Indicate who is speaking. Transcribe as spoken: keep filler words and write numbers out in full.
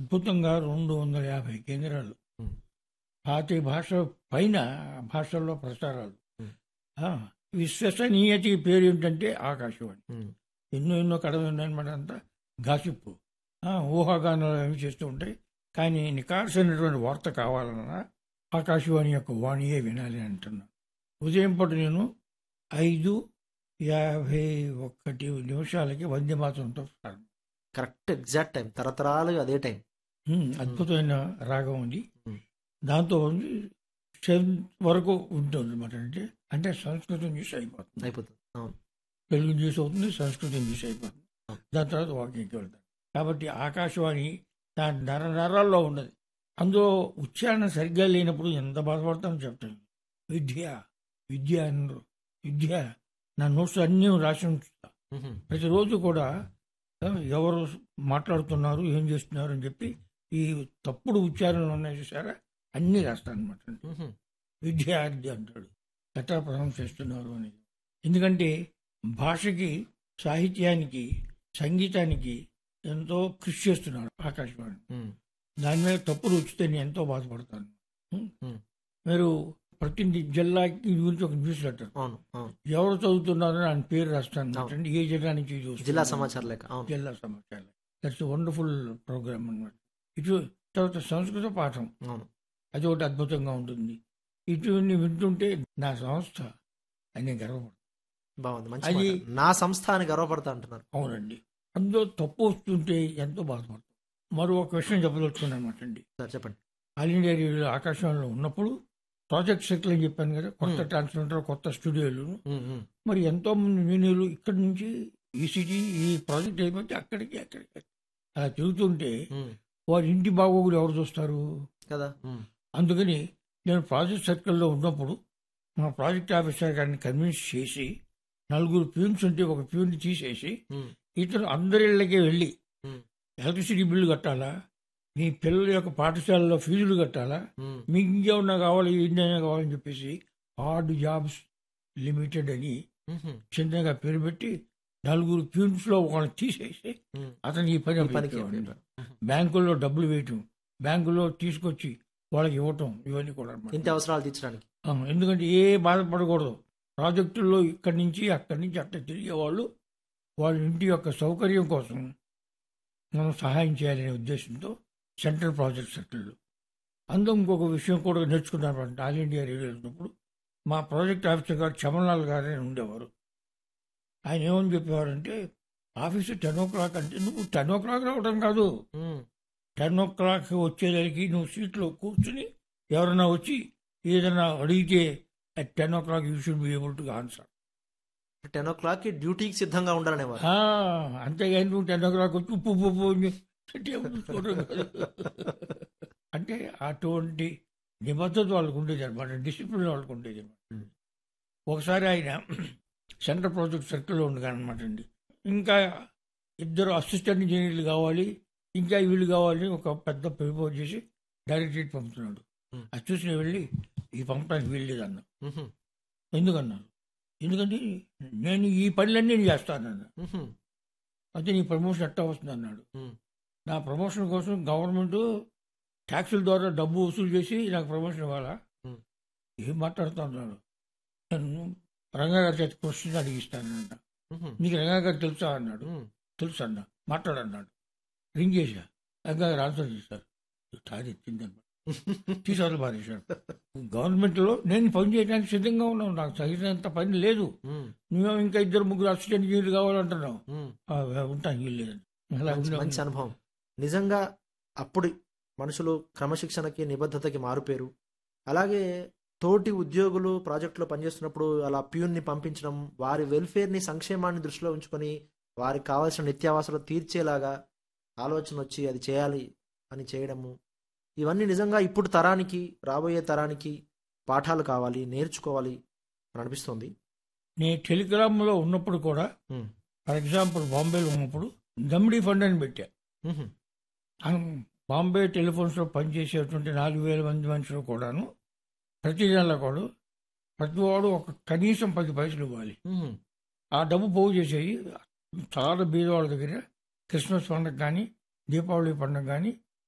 Speaker 1: అద్భుతంగా రెండు వందల యాభై కేంద్రాలు,
Speaker 2: ఉమ్,
Speaker 1: పాతి భాష పైన భాషల్లో ప్రసారాలు.
Speaker 2: ఉమ్,
Speaker 1: ఆ, విశ్వసనీయతకి పేరు ఏంటంటే ఆకాశవాణి.
Speaker 2: ఉమ్,
Speaker 1: ఎన్నో ఎన్నో కథలు ఉన్నాయన్నమాట. అంతా గాసిప్పు, ఆ, ఊహాగానాలు ఏమి చేస్తూ ఉంటాయి. కానీ నికార్సైనటువంటి వార్త కావాలన్నా ఆకాశవాణి యొక్క వాణియే వినాలి అంటున్నాను. ఉదయం పూట నేను ఐదు యాభై ఒకటి నిమిషాలకి వందే మాతరంతో ప్రారంభం.
Speaker 2: కరెక్ట్ ఎగ్జాక్ట్ టైం, తరతరాలుగా అదే టైం.
Speaker 1: ఉమ్, అద్భుతమైన రాగం ఉంది.
Speaker 2: ఉమ్,
Speaker 1: దాంతో సెవెన్ వరకు ఉంటుంది అనమాట. అంటే అంటే సంస్కృతం న్యూస్ అయిపోతుంది,
Speaker 2: అయిపోతుంది. అవును.
Speaker 1: తెలుగు న్యూస్ అవుతుంది, సంస్కృతం న్యూస్ అయిపోతుంది.
Speaker 2: అవును.
Speaker 1: దాని తర్వాత వాకింగ్కి వెళ్తాను. కాబట్టి ఆకాశవాణి దాని నర నరాల్లో ఉన్నది. అందులో ఉచ్చారణ సరిగ్గా లేనప్పుడు ఎంత బాధపడతామో చెప్తాను. విద్య విద్య అన్నారు, విద్య నా నోట్స్ అన్నీ రాసి ఉంచుతా.
Speaker 2: ఉహుం,
Speaker 1: ప్రతిరోజు కూడా ఆ, ఎవరు మాట్లాడుతున్నారు, ఏం చేస్తున్నారు అని చెప్పి ఈ తప్పుడు ఉచ్చారణలు ఉన్నాయి చూసారా, అన్నీ రాస్తాను అనమాట.
Speaker 2: ఉహుం,
Speaker 1: విద్యార్థి అంటాడు, ఎట్లా ప్రొనౌన్స్ చేస్తున్నారు అని. ఎందుకంటే భాషకి, సాహిత్యానికి, సంగీతానికి ఎంతో కృషి చేస్తున్నాడు ఆకాశవాణి.
Speaker 2: ఉమ్,
Speaker 1: దాని మీద తప్పులు వచ్చితే నేను ఎంతో బాధపడతాను. ఉం?
Speaker 2: ఉమ్,
Speaker 1: మీరు ప్రతి జిల్లాకి గురించి ఒక న్యూస్ లెటర్,
Speaker 2: అవును. అవును.
Speaker 1: ఎవరు చదువుతున్నారో ఆయన పేరు రాస్తాను.
Speaker 2: అవును.
Speaker 1: అంటే ఏ జిల్లా నుంచి చూస్తున్నారు.
Speaker 2: జిల్లా సమాచార లేఖ. అవును.
Speaker 1: జిల్లా సమాచారం. దట్స్ వండర్ఫుల్ ప్రోగ్రామ్ అన్నమాట. ఇటు తర్వాత సంస్కృత పాఠం,
Speaker 2: అవును.
Speaker 1: అది ఒకటి అద్భుతంగా ఉంటుంది. ఇటువన్నీ వింటుంటే నా సంస్థ అని గర్వపడతాను.
Speaker 2: బాగుంది, మంచి
Speaker 1: అది-
Speaker 2: మాట. నా సంస్థ అని గర్వపడతా అంటున్నారు.
Speaker 1: అవునండి. అందులో తప్పు వస్తుంటే ఎంతో బాధపడతాం. మరో ఒక విషయం చెప్పదలుచుకున్నాను అనమాట అండి.
Speaker 2: సార్ చెప్పండి.
Speaker 1: ఆల్ ఇండియా రేడియో ఆకాశవాణిలో ఉన్నప్పుడు ప్రాజెక్ట్ సెటిల్ అని చెప్పాను కదా, కొత్త
Speaker 2: Hmm.
Speaker 1: ట్రాన్స్మిటర్, కొత్త స్టూడియోలు.
Speaker 2: ఉమ్, ఉమ్,
Speaker 1: మరి ఎంతో మంది ఇంజనీర్లు ఇక్కడి నుంచి ఈ సిటీ, ఈ ప్రాజెక్ట్ అయిపోతే అక్కడికి అక్కడికి అలా తిరుగుతుంటే
Speaker 2: ఉమ్,
Speaker 1: వారి ఇంటి బాగోగులు ఎవరు చూస్తారు?
Speaker 2: కదా. ఉమ్,
Speaker 1: అందుకని నేను ప్రాజెక్ట్ సర్కిల్లో ఉన్నప్పుడు మా ప్రాజెక్ట్ ఆఫీసర్ గారిని కన్విన్స్ చేసి, నలుగురు ప్యూన్స్ ఉంటే ఒక ప్యూన్ని తీసేసి,
Speaker 2: ఉమ్,
Speaker 1: ఇతను అందరి ఇళ్ళకే వెళ్ళి
Speaker 2: ఉమ్,
Speaker 1: ఎలక్ట్రిసిటీ బిల్లు కట్టాలా, మీ పిల్లల యొక్క పాఠశాలలో ఫీజులు కట్టాలా,
Speaker 2: ఉమ్,
Speaker 1: మీకు ఇంకేమన్నా కావాలి, ఏంటైనా కావాలని చెప్పేసి హార్డ్ జాబ్స్ లిమిటెడ్ అని
Speaker 2: ఉహుం,
Speaker 1: చిన్నగా పేరు పెట్టి నలుగురు ప్యూన్స్ లో ఒకళ్ళు తీసేసి
Speaker 2: ఉమ్,
Speaker 1: అతను ఈ పని
Speaker 2: ఈ పనికి
Speaker 1: అప్పగించేవాడు. బ్యాంకుల్లో డబ్బులు వేయటం, బ్యాంకులో తీసుకొచ్చి వాళ్ళకి ఇవ్వటం, ఇవన్నీ కూడా అన్నమాట.
Speaker 2: ఇంటి అవసరాలు తీర్చడానికి.
Speaker 1: ఆ, ఎందుకంటే ఏ బాధపడకూడదు. ప్రాజెక్టుల్లో ఇక్కడి నుంచి అక్కడి నుంచి అట్లా తిరిగేవాళ్ళు వాళ్ళ ఇంటి యొక్క సౌకర్యం కోసం మనం సహాయం చేయాలనే ఉద్దేశంతో సెంట్రల్ ప్రాజెక్ట్ సెక్టర్లు. అందులో ఇంకొక విషయం కూడా నేర్చుకున్నారంటే, ఆల్ ఇండియా రేడియో ఉన్నప్పుడు మా ప్రాజెక్ట్ ఆఫీసర్ గారు చమన్లాల్ గారు అని ఉండేవారు. ఆయన ఏమని చెప్పేవారంటే, ఆఫీసు టెన్ ఓ క్లాక్ అంటే నువ్వు టెన్ ఓ క్లాక్ రావడం కాదు,
Speaker 2: ఉమ్,
Speaker 1: టెన్ ఓ క్లాక్ వచ్చేదానికి నువ్వు సీట్లో కూర్చుని ఎవరైనా వచ్చి ఏదైనా అడిగితే at ten oh clock you should be able to answer.
Speaker 2: Ten oh clock కి డ్యూటీకి సిద్ధంగా ఉండాలనేవారు.
Speaker 1: అంతేగాని నువ్వు టెన్ ఓ క్లాక్ వచ్చి ఉప్పు ఉప్పు ఉప్పు అని చెట్టే చూసుకోవడం కాదు. అంటే అటువంటి నిబద్ధత వాళ్ళకు ఉండేది అనమాట, డిసిప్లిన్ వాళ్ళకు ఉండేది అనమాట.
Speaker 2: ఉమ్,
Speaker 1: ఒకసారి ఆయన సెంట్రల్ ప్రాజెక్ట్ సర్కిల్లో ఉండగా అనమాట అండి, ఇంకా ఇద్దరు అసిస్టెంట్ ఇంజనీర్లు కావాలి, ఇంకా వీళ్ళు కావాలి, ఒక పెద్ద పేపర్ చేసి డైరెక్టరేట్ పంపుతున్నాడు.
Speaker 2: Hmm.
Speaker 1: అది చూసి నేను వెళ్ళి ఈ పంపడానికి వీల్లేదు అన్నా.
Speaker 2: ఉహుం,
Speaker 1: ఎందుకన్నాను, ఎందుకంటే నేను ఈ పనులన్నీ నేను చేస్తానన్నా.
Speaker 2: ఉహుం,
Speaker 1: అయితే నీ ప్రమోషన్ ఎట్టా వస్తుంది అన్నాడు.
Speaker 2: ఉమ్,
Speaker 1: నా ప్రమోషన్ కోసం గవర్నమెంట్ ట్యాక్సుల ద్వారా డబ్బు వసూలు చేసి నాకు ప్రమోషన్ ఇవ్వాలా?
Speaker 2: Hmm.
Speaker 1: ఏం మాట్లాడుతున్నాడు? నేను రంగా గారి చేతి క్వశ్చన్ అడిగిస్తానంట.
Speaker 2: ఉహుం,
Speaker 1: నీకు రంగా గారు తెలుసా అన్నాడు.
Speaker 2: ఉమ్,
Speaker 1: తెలుసు అన్న, మాట్లాడన్నాడు. రింగ్ చేశా, రంగా గారు ఆన్సర్ చేశారు. తాది ఎత్తిందన్నమాట, తీసారు బాధేశాడు. గవర్నమెంట్లో నేను పని చేయడానికి సిద్ధంగా ఉన్నాను, నాకు తగినంత పని లేదు,
Speaker 2: ఉమ్,
Speaker 1: నువ్వు ఇంకా ఇద్దరు ముగ్గురు అసిస్టెంట్ ఇంజనీర్లు కావాలంటున్నావు,
Speaker 2: ఉమ్.
Speaker 1: ఆ, ఉంటాను వీలు లేదని. అలా
Speaker 2: మంచి
Speaker 1: ఉండే-
Speaker 2: మంచి అనుభవం నిజంగా. అప్పుడు మనుషులు క్రమశిక్షణకి, నిబద్ధతకి మారుపేరు. అలాగే తోటి ఉద్యోగులు ప్రాజెక్టులో పనిచేస్తున్నప్పుడు అలా ప్యూన్ని పంపించడం, వారి వెల్ఫేర్ని, సంక్షేమాన్ని దృష్టిలో ఉంచుకొని వారికి కావాల్సిన నిత్యావసరాలు తీర్చేలాగా ఆలోచన వచ్చి అది చేయాలి అని చేయడము, ఇవన్నీ నిజంగా ఇప్పుడు తరానికి, రాబోయే తరానికి పాఠాలు కావాలి, నేర్చుకోవాలి అని అనిపిస్తుంది.
Speaker 1: నేను టెలిగ్రామ్లో ఉన్నప్పుడు కూడా,
Speaker 2: ఉమ్,
Speaker 1: ఫర్ ఎగ్జాంపుల్ బాంబేలో ఉన్నప్పుడు దమ్మిడీ ఫండ్ అని పెట్టా.
Speaker 2: ఉహుం,
Speaker 1: ఆ బాంబే టెలిఫోన్స్లో పనిచేసేటువంటి నాలుగు వేల మంది మనుషులు కూడాను ప్రతి నెల కూడా ప్రతివాడు ఒక కనీసం పది పైసలు ఇవ్వాలి.
Speaker 2: ఉహుం,
Speaker 1: ఆ డబ్బు పోగు చేసేయి చాలా బీదవాళ్ళ దగ్గర క్రిస్మస్ పండుగ కానీ, దీపావళి పండుగ కానీ,